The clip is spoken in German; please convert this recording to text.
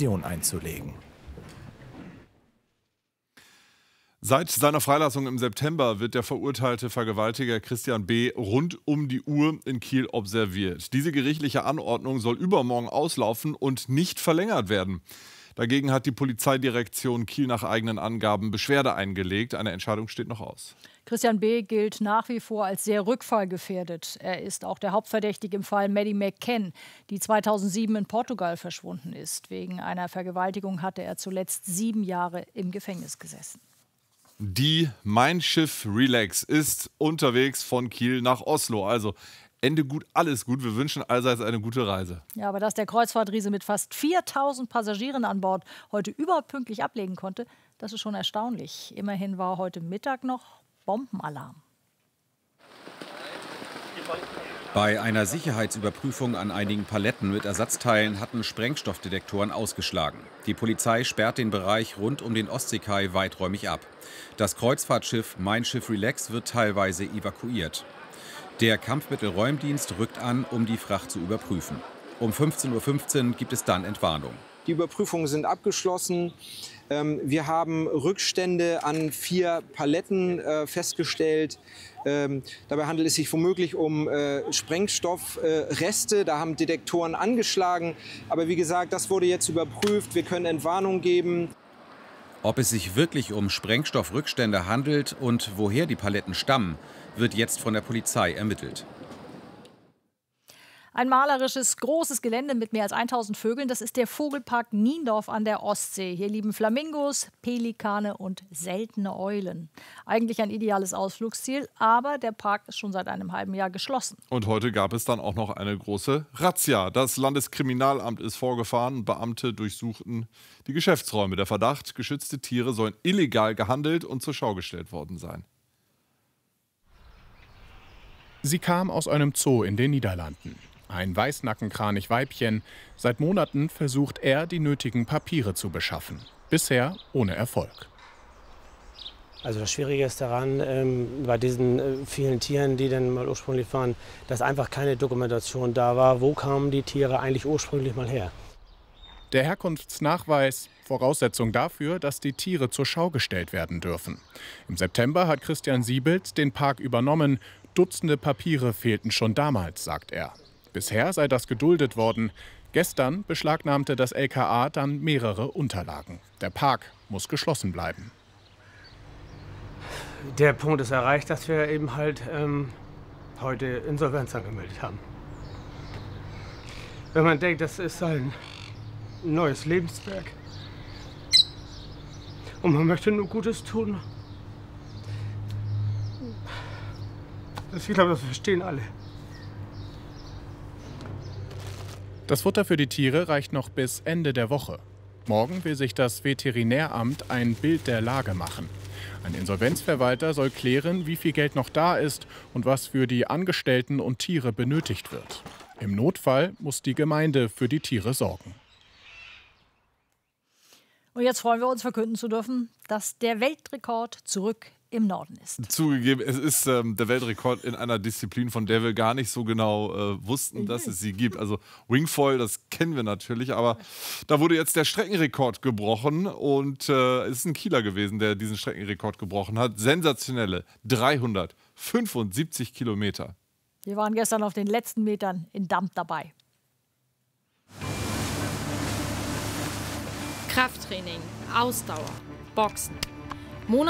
Revision einzulegen. Seit seiner Freilassung im September wird der verurteilte Vergewaltiger Christian B. rund um die Uhr in Kiel observiert. Diese gerichtliche Anordnung soll übermorgen auslaufen und nicht verlängert werden. Dagegen hat die Polizeidirektion Kiel nach eigenen Angaben Beschwerde eingelegt. Eine Entscheidung steht noch aus. Christian B. gilt nach wie vor als sehr rückfallgefährdet. Er ist auch der Hauptverdächtige im Fall Maddie McCann, die 2007 in Portugal verschwunden ist. Wegen einer Vergewaltigung hatte er zuletzt 7 Jahre im Gefängnis gesessen. Die Mein Schiff Relax ist unterwegs von Kiel nach Oslo. Also Ende gut, alles gut. Wir wünschen allseits eine gute Reise. Ja, aber dass der Kreuzfahrtriese mit fast 4.000 Passagieren an Bord heute überhaupt pünktlich ablegen konnte, das ist schon erstaunlich. Immerhin war heute Mittag noch Bombenalarm. Bei einer Sicherheitsüberprüfung an einigen Paletten mit Ersatzteilen hatten Sprengstoffdetektoren ausgeschlagen. Die Polizei sperrt den Bereich rund um den Ostseekai weiträumig ab. Das Kreuzfahrtschiff Mein Schiff Relax wird teilweise evakuiert. Der Kampfmittelräumdienst rückt an, um die Fracht zu überprüfen. Um 15:15 Uhr gibt es dann Entwarnung. Die Überprüfungen sind abgeschlossen. Wir haben Rückstände an 4 Paletten festgestellt. Dabei handelt es sich womöglich um Sprengstoffreste. Da haben Detektoren angeschlagen. Aber wie gesagt, das wurde jetzt überprüft. Wir können Entwarnung geben. Ob es sich wirklich um Sprengstoffrückstände handelt und woher die Paletten stammen, wird jetzt von der Polizei ermittelt. Ein malerisches, großes Gelände mit mehr als 1000 Vögeln. Das ist der Vogelpark Niendorf an der Ostsee. Hier lieben Flamingos, Pelikane und seltene Eulen. Eigentlich ein ideales Ausflugsziel, aber der Park ist schon seit einem halben Jahr geschlossen. Und heute gab es dann auch noch eine große Razzia. Das Landeskriminalamt ist vorgefahren. Beamte durchsuchten die Geschäftsräume. Der Verdacht, geschützte Tiere sollen illegal gehandelt und zur Schau gestellt worden sein. Sie kam aus einem Zoo in den Niederlanden. Ein Weißnackenkranichweibchen. Seit Monaten versucht er, die nötigen Papiere zu beschaffen. Bisher ohne Erfolg. Also das Schwierige ist daran, bei diesen vielen Tieren, die dann mal ursprünglich waren, dass einfach keine Dokumentation da war. Wo kamen die Tiere eigentlich ursprünglich mal her? Der Herkunftsnachweis, Voraussetzung dafür, dass die Tiere zur Schau gestellt werden dürfen. Im September hat Christian Siebelt den Park übernommen. Dutzende Papiere fehlten schon damals, sagt er. Bisher sei das geduldet worden. Gestern beschlagnahmte das LKA dann mehrere Unterlagen. Der Park muss geschlossen bleiben. Der Punkt ist erreicht, dass wir eben halt heute Insolvenz angemeldet haben. Wenn man denkt, das ist ein neues Lebenswerk und man möchte nur Gutes tun, ich glaube, das verstehen alle. Das Futter für die Tiere reicht noch bis Ende der Woche. Morgen will sich das Veterinäramt ein Bild der Lage machen. Ein Insolvenzverwalter soll klären, wie viel Geld noch da ist und was für die Angestellten und Tiere benötigt wird. Im Notfall muss die Gemeinde für die Tiere sorgen. Und jetzt freuen wir uns, verkünden zu dürfen, dass der Weltrekord zurück im Norden ist. Zugegeben, es ist der Weltrekord in einer Disziplin, von der wir gar nicht so genau wussten, dass es sie gibt. Also Wingfoil, das kennen wir natürlich, aber da wurde jetzt der Streckenrekord gebrochen und es ist ein Kieler gewesen, der diesen Streckenrekord gebrochen hat. Sensationelle 375 Kilometer. Wir waren gestern auf den letzten Metern in Damp dabei. Krafttraining, Ausdauer, Boxen.